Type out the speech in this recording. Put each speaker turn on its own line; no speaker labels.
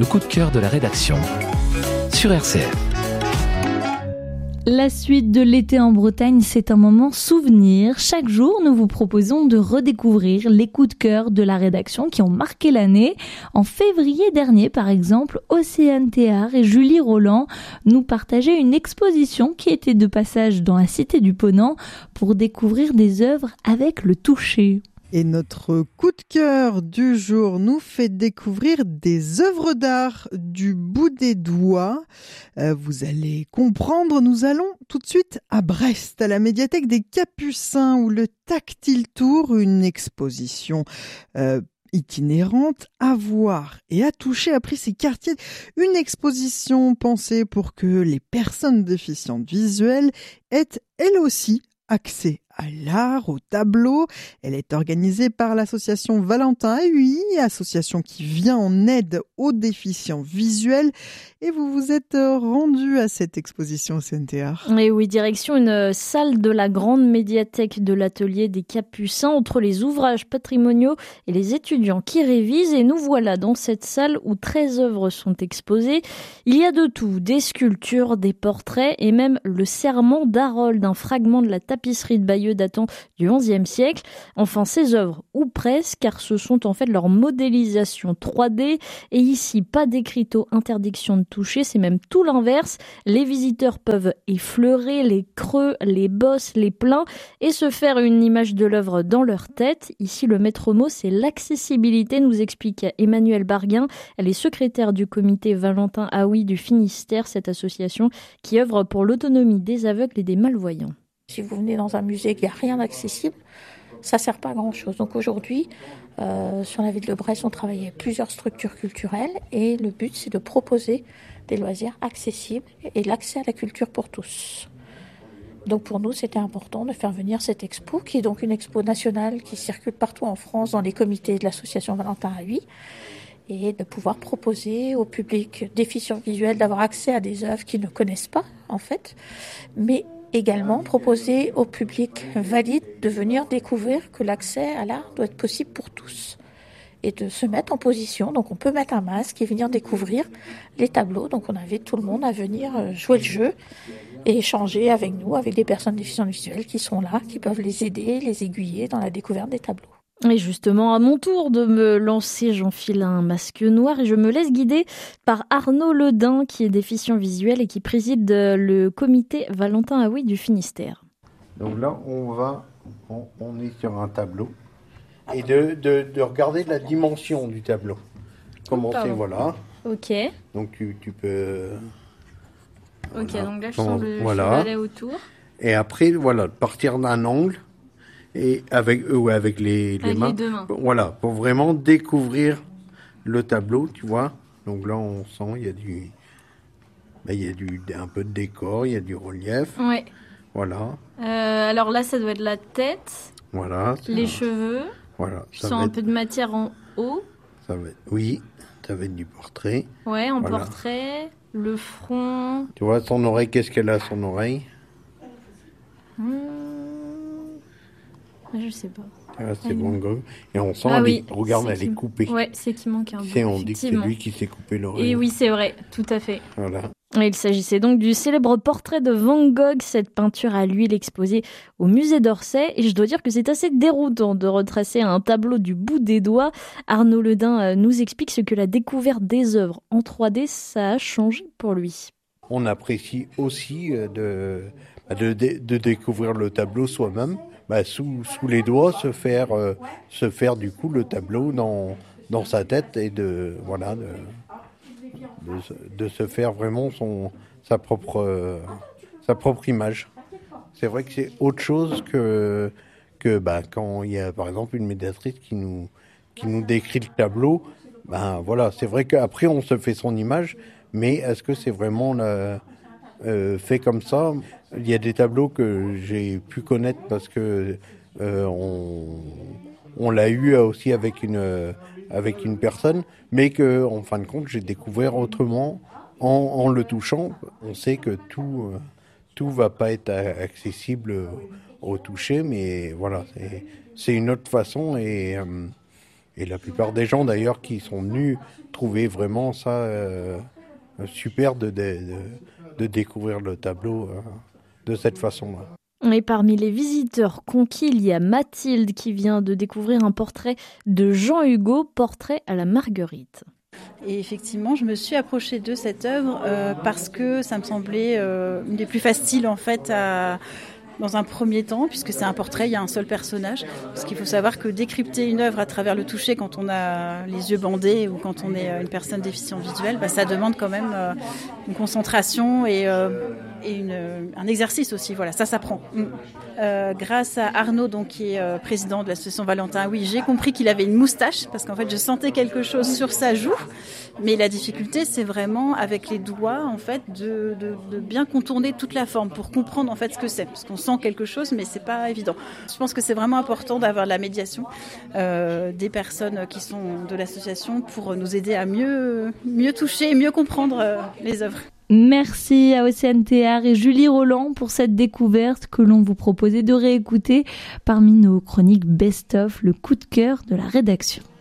le coup de cœur de la rédaction sur RCF.
La suite de l'été en Bretagne, c'est un moment souvenir. Chaque jour, nous vous proposons de redécouvrir les coups de cœur de la rédaction qui ont marqué l'année. En février dernier, par exemple, Océane Théard et Julie Roland nous partageaient une exposition qui était de passage dans la cité du Ponant pour découvrir des œuvres avec le toucher.
Et notre coup de cœur du jour nous fait découvrir des œuvres d'art du bout des doigts. Vous allez comprendre, nous allons tout de suite à Brest, à la médiathèque des Capucins, où le Tactile Tour, une exposition itinérante à voir et à toucher, a pris ses quartiers. Une exposition pensée pour que les personnes déficientes visuelles aient elles aussi accès à l'art, au tableau. Elle est organisée par l'association Valentin AUI, association qui vient en aide aux déficients visuels. Et vous vous êtes rendu à cette exposition au CNTR.
Et oui, direction une salle de la grande médiathèque de l'atelier des Capucins, entre les ouvrages patrimoniaux et les étudiants qui révisent. Et nous voilà dans cette salle où 13 œuvres sont exposées. Il y a de tout, des sculptures, des portraits et même le serment d'Harold, un fragment de la tapisserie de Bayeux datant du XIe siècle. Enfin, ces œuvres, ou presque, car ce sont en fait leur modélisation 3D. Et ici, pas d'écriteau, interdiction de toucher, c'est même tout l'inverse. Les visiteurs peuvent effleurer les creux, les bosses, les pleins et se faire une image de l'œuvre dans leur tête. Ici, le maître mot, c'est l'accessibilité, nous explique Emmanuelle Barguin. Elle est secrétaire du comité Valentin AUI du Finistère, cette association qui œuvre pour l'autonomie des aveugles et des malvoyants.
Si vous venez dans un musée qui n'a rien d'accessible, ça ne sert pas à grand-chose. Donc aujourd'hui, sur la ville de Brest, on travaille avec plusieurs structures culturelles et le but, c'est de proposer des loisirs accessibles et l'accès à la culture pour tous. Donc pour nous, c'était important de faire venir cette expo, qui est donc une expo nationale qui circule partout en France dans les comités de l'association Valentin AUI, et de pouvoir proposer au public déficient visuel d'avoir accès à des œuvres qu'ils ne connaissent pas, en fait, mais également proposer au public valide de venir découvrir que l'accès à l'art doit être possible pour tous et de se mettre en position. Donc on peut mettre un masque et venir découvrir les tableaux. Donc on invite tout le monde à venir jouer le jeu et échanger avec nous, avec des personnes déficientes visuelles qui sont là, qui peuvent les aider, les aiguiller dans la découverte des tableaux.
Et justement, à mon tour de me lancer, j'enfile un masque noir et je me laisse guider par Arnaud Ledin, qui est déficient visuel et qui préside le comité Valentin AUI du Finistère.
Donc là, on est sur un tableau et de regarder la dimension du tableau. Commencer, voilà.
Ok.
Donc tu peux...
Ok,
voilà.
donc là, je sens le
voilà.
chevalet autour.
Et après, voilà, partir d'un angle et avec les mains.
Les deux mains.
Voilà, pour vraiment découvrir le tableau, tu vois. Donc là, on sent il y a un peu de décor, il y a du relief.
Ouais.
Voilà.
Alors là, ça doit être la tête,
Voilà.
les cheveux.
Voilà.
Je sens un peu de matière en haut.
Ça va être du portrait.
Ouais, en
Voilà.
portrait. Le front.
Tu vois, son oreille, qu'est-ce qu'elle a, son oreille?
Je sais pas.
C'est Van Gogh. Et on sent, regarde, elle est coupée.
Ouais, c'est qu'il manque un bout.
On dit que c'est lui qui s'est coupé l'oreille.
Et oui, c'est vrai, tout à fait.
Voilà.
Et il s'agissait donc du célèbre portrait de Van Gogh, cette peinture à l'huile exposée au musée d'Orsay. Et je dois dire que c'est assez déroutant de retracer un tableau du bout des doigts. Arnaud Ledin nous explique ce que la découverte des œuvres en 3D, ça a changé pour lui.
On apprécie aussi de découvrir le tableau soi-même. Sous les doigts, se faire du coup le tableau dans sa tête et de se faire vraiment sa propre image. C'est vrai que c'est autre chose que quand il y a par exemple une médiatrice qui nous décrit le tableau. C'est vrai qu'après on se fait son image, mais est-ce que c'est vraiment fait comme ça? Il y a des tableaux que j'ai pu connaître parce que on l'a eu aussi avec une personne, mais que en fin de compte j'ai découvert autrement en le touchant. On sait que tout va pas être accessible au toucher, mais voilà, c'est une autre façon et Et la plupart des gens d'ailleurs qui sont venus trouvaient vraiment ça super de découvrir le tableau de cette façon-là.
Et parmi les visiteurs conquis, il y a Mathilde qui vient de découvrir un portrait de Jean Hugo, portrait à la Marguerite.
Et effectivement, je me suis approchée de cette œuvre parce que ça me semblait une des plus faciles en fait dans un premier temps, puisque c'est un portrait, il y a un seul personnage. Parce qu'il faut savoir que décrypter une œuvre à travers le toucher quand on a les yeux bandés ou quand on est une personne déficiente visuelle, ça demande quand même une concentration et un exercice aussi. Voilà, ça s'apprend. Grâce à Arnaud, donc, qui est président de l'association Valentin, oui, j'ai compris qu'il avait une moustache, parce qu'en fait, je sentais quelque chose sur sa joue. Mais la difficulté, c'est vraiment avec les doigts, en fait, de bien contourner toute la forme pour comprendre en fait ce que c'est. Parce qu'on sent quelque chose, mais c'est pas évident. Je pense que c'est vraiment important d'avoir la médiation des personnes qui sont de l'association pour nous aider à mieux toucher et mieux comprendre les œuvres.
Merci à Océane Théard et Julie Roland pour cette découverte que l'on vous proposait de réécouter parmi nos chroniques Best of, le coup de cœur de la rédaction.